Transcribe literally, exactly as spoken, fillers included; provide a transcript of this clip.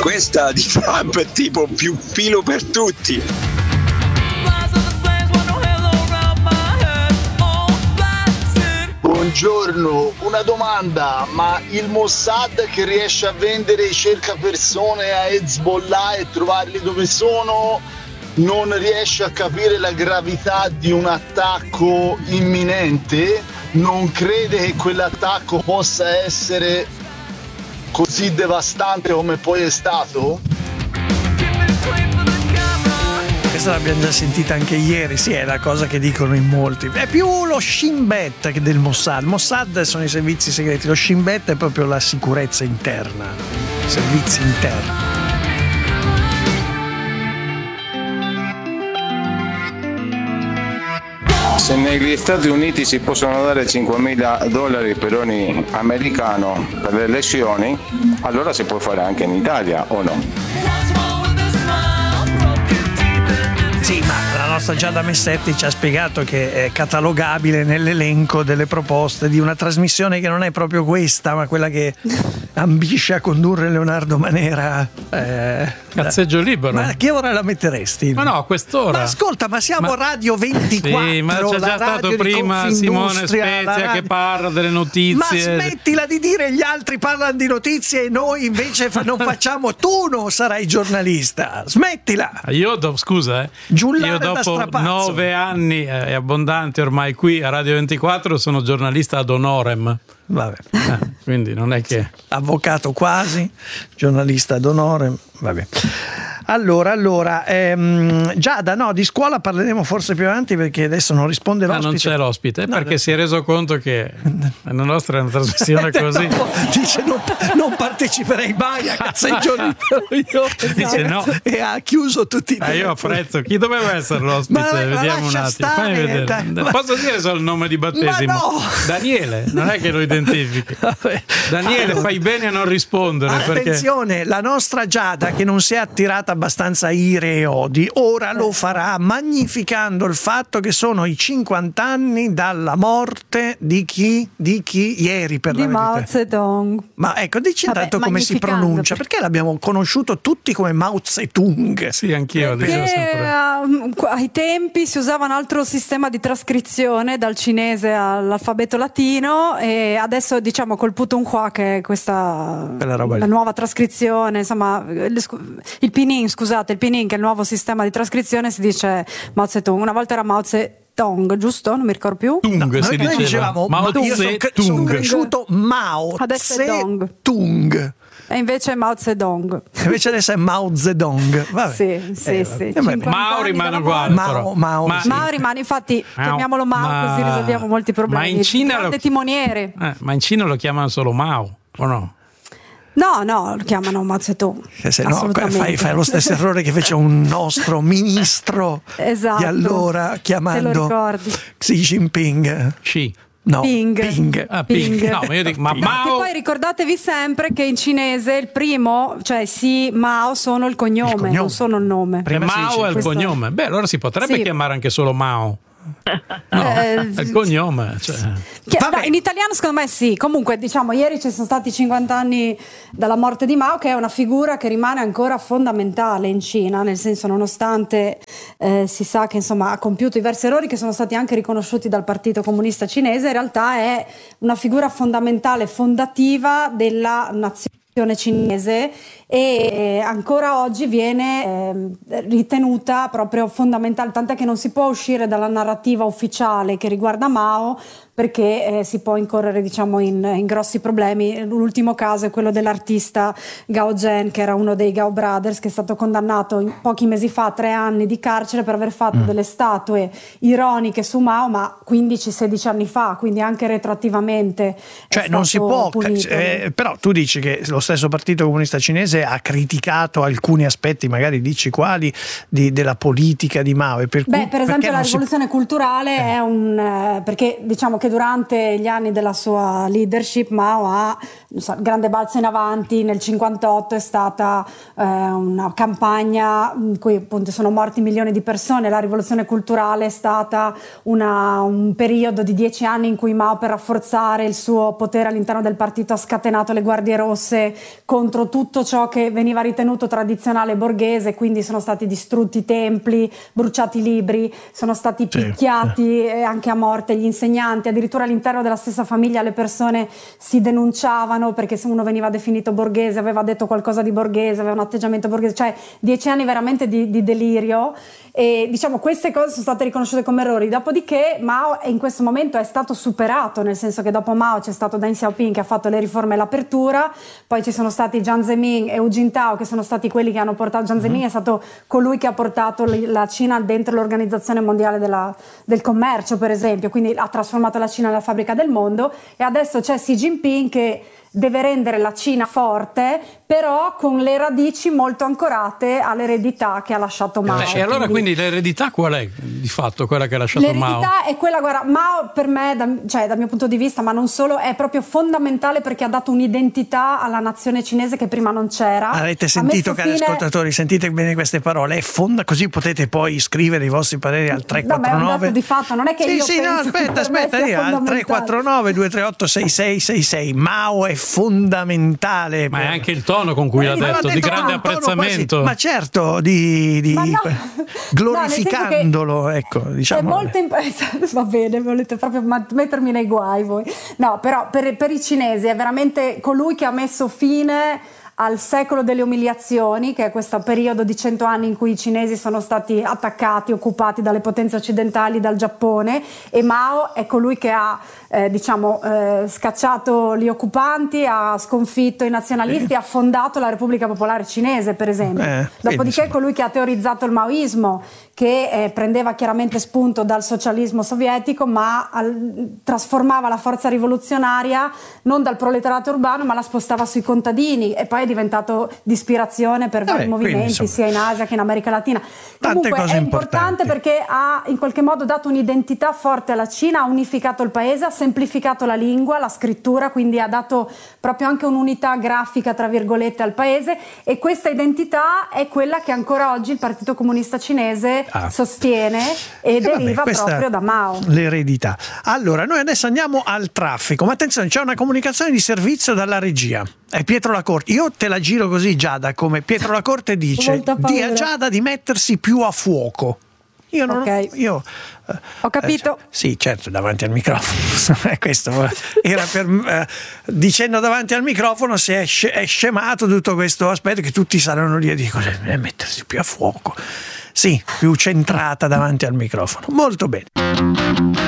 questa di Trump è tipo più filo per tutti. Buongiorno, una domanda, ma il Mossad che riesce a vendere i cercapersone a Hezbollah e trovarli dove sono non riesce a capire la gravità di un attacco imminente? Non crede che quell'attacco possa essere così devastante come poi è stato? Questa l'abbiamo già sentita anche ieri, sì, è la cosa che dicono in molti. È più lo Shin Bet che del Mossad. Mossad sono i servizi segreti, lo Shin Bet è proprio la sicurezza interna, i servizi interni. Se negli Stati Uniti si possono dare cinquemila dollari per ogni americano per le elezioni, allora si può fare anche in Italia, o no? Sì, ma la nostra Giada Messetti ci ha spiegato che è catalogabile nell'elenco delle proposte di una trasmissione che non è proprio questa, ma quella che ambisce a condurre Leonardo Manera. Eh, Cazzeggio libero. Ma che ora la metteresti? Ma no, a quest'ora. Ma ascolta, ma siamo ma... Radio ventiquattro. Sì, ma c'è già stato prima Simone Spezia che parla delle notizie. Ma smettila di dire gli altri parlano di notizie e noi invece non facciamo. Tu non sarai giornalista. Smettila. Io do, scusa, eh. Giullare Io dopo nove anni eh, abbondanti ormai qui a Radio ventiquattro sono giornalista ad honorem. Vabbè. Eh, quindi non è che avvocato quasi, giornalista ad honorem. Vabbè. Allora, allora, ehm, Giada, no, di scuola parleremo forse più avanti perché adesso non risponde l'ospite. Ah, non c'è l'ospite, no, perché no. Si è reso conto che la nostra è una trasmissione così. No, dice non, non parteciperei mai a cazzeggio libero io. Dice no. E ha chiuso tutti i ah, io apprezzo. Chi doveva essere l'ospite? Ma, Vediamo ma un attimo. stare, Fammi vedere. dai, ma... Posso dire solo il nome di battesimo? No. Daniele, non è che lo identifichi. Vabbè. Daniele, allora, fai bene a non rispondere. Attenzione, perché... la nostra Giada che non si è attirata abbastanza ire e odi, ora lo farà magnificando il fatto che sono i cinquanta anni dalla morte di chi? Di chi? Ieri per di la Mao verità. Zedong. Ma ecco, dici Vabbè, intanto come si pronuncia, perché l'abbiamo conosciuto tutti come Mao Zedong. Sì, anch'io perché dico sempre. Uh, ai tempi si usava un altro sistema di trascrizione dal cinese all'alfabeto latino e adesso diciamo col Putonghua, che è questa la lì. nuova trascrizione, insomma il Pinyin, scusate, il Pinyin che è il nuovo sistema di trascrizione, si dice Mao Zedong. Una volta era Mao Zedong, giusto? Non mi ricordo più. Tung, no, si noi dicevamo Mao io sono, cre- sono cresciuto Mao Zedong. E invece è Mao Zedong. Invece adesso è Mao Zedong. Vabbè. Sì, sì, eh, sì. vabbè. Mao rimane uguale. Mao, Mao, ma, sì. Mao rimane, infatti, chiamiamolo Mao, ma... così risolviamo molti problemi. Ma in Cina lo... timoniere. Eh, ma in Cina lo chiamano solo Mao, o no? No, no, lo chiamano Mao Zedong. Se no fai, fai lo stesso errore che fece un nostro ministro esatto. di allora chiamando Xi Jinping. Xi. No, Ping. Ping. Ah, Ping. Ping. No, ma io dico, ma no, Mao... che poi ricordatevi sempre che in cinese il primo, cioè Xi, Mao sono il cognome, il cognome. non sono il nome. E Mao è il questo... cognome. Beh, allora si potrebbe sì. chiamare anche solo Mao. No, eh, è il cognome. Cioè. Che, dai, in italiano secondo me sì. Comunque diciamo ieri ci sono stati cinquanta anni dalla morte di Mao, che è una figura che rimane ancora fondamentale in Cina, nel senso nonostante eh, si sa che insomma ha compiuto diversi errori che sono stati anche riconosciuti dal Partito Comunista Cinese, in realtà è una figura fondamentale, fondativa della nazione cinese e ancora oggi viene eh, ritenuta proprio fondamentale, tant'è che non si può uscire dalla narrativa ufficiale che riguarda Mao perché eh, si può incorrere diciamo in, in grossi problemi. L'ultimo caso è quello dell'artista Gao Zhen, che era uno dei Gao Brothers, che è stato condannato in, pochi mesi fa a tre anni di carcere per aver fatto mm. delle statue ironiche su Mao, ma quindici sedici anni fa, quindi anche retroattivamente. Cioè non si può, eh, però tu dici che lo stesso Partito Comunista Cinese ha criticato alcuni aspetti, magari dici quali, di, della politica di Mao. E per Beh, cui, per esempio la rivoluzione si... culturale eh. è un... Eh, perché diciamo che anche durante gli anni della sua leadership Mao ha, non so, il grande balzo in avanti. Nel cinquantotto è stata eh, una campagna in cui appunto sono morti milioni di persone. La rivoluzione culturale è stata una, un periodo di dieci anni in cui Mao, per rafforzare il suo potere all'interno del partito, ha scatenato le guardie rosse contro tutto ciò che veniva ritenuto tradizionale e borghese, quindi sono stati distrutti i templi, bruciati i libri, sono stati Sì. picchiati e anche a morte gli insegnanti. Addirittura all'interno della stessa famiglia le persone si denunciavano perché se uno veniva definito borghese, aveva detto qualcosa di borghese, aveva un atteggiamento borghese, cioè dieci anni veramente di, di delirio. E diciamo queste cose sono state riconosciute come errori. Dopodiché Mao in questo momento è stato superato, nel senso che dopo Mao c'è stato Deng Xiaoping che ha fatto le riforme e l'apertura, poi ci sono stati Jiang Zemin e Hu Jintao che sono stati quelli che hanno portato. Jiang Zemin mm-hmm. è stato colui che ha portato la Cina dentro l'Organizzazione Mondiale della, del Commercio, per esempio, quindi ha trasformato la Cina nella fabbrica del mondo, e adesso c'è Xi Jinping che deve rendere la Cina forte, però con le radici molto ancorate all'eredità che ha lasciato Mao. E allora quindi l'eredità qual è di fatto quella che ha lasciato l'eredità Mao? L'eredità è quella, guarda, Mao per me, da, cioè dal mio punto di vista, ma non solo, è proprio fondamentale perché ha dato un'identità alla nazione cinese che prima non c'era. Avete sentito, cari fine... ascoltatori, sentite bene queste parole, è fonda, così potete poi scrivere i vostri pareri al tre quattro nove. No, ma è un dato di fatto, non è che sì, io sì, no, aspetta, aspetta, io, al tre quattro nove due tre otto sei sei sei sei. Mao è fondamentale. Ma è anche il tono con cui l'ha detto, di grande apprezzamento. Quasi, ma certo, di, di no, glorificandolo, no, ecco, diciamo. È molto imp- va bene, volete proprio mettermi nei guai voi. No, però per, per i cinesi è veramente colui che ha messo fine al secolo delle umiliazioni, che è questo periodo di cento anni in cui i cinesi sono stati attaccati, occupati dalle potenze occidentali, dal Giappone, e Mao è colui che ha eh, diciamo eh, scacciato gli occupanti, ha sconfitto i nazionalisti, eh. ha fondato la Repubblica Popolare Cinese, per esempio. Eh, Dopodiché è colui che ha teorizzato il maoismo, che eh, prendeva chiaramente spunto dal socialismo sovietico, ma al, trasformava la forza rivoluzionaria non dal proletariato urbano, ma la spostava sui contadini, e poi è diventato di ispirazione per vari eh, movimenti, quindi, sia in Asia che in America Latina. Tante Comunque cose è importante importanti, perché ha in qualche modo dato un'identità forte alla Cina, ha unificato il paese, ha semplificato la lingua, la scrittura, quindi ha dato proprio anche un'unità grafica, tra virgolette, al paese, e questa identità è quella che ancora oggi il Partito Comunista Cinese Ah. sostiene e, e deriva vabbè, proprio da Mao. L'eredità. Allora, noi adesso andiamo al traffico, ma attenzione, c'è una comunicazione di servizio dalla regia. È Pietro Lacorte. Io te la giro così, Giada, come Pietro Lacorte dice: di a Giada di mettersi più a fuoco. Io non okay. ho, io, ho capito. Eh, sì, certo, davanti al microfono. Questo era per eh, dicendo davanti al microfono se è, sc- è scemato tutto questo aspetto, che tutti saranno lì a dire cosa è mettersi più a fuoco. Sì, più centrata davanti al microfono. Molto bene.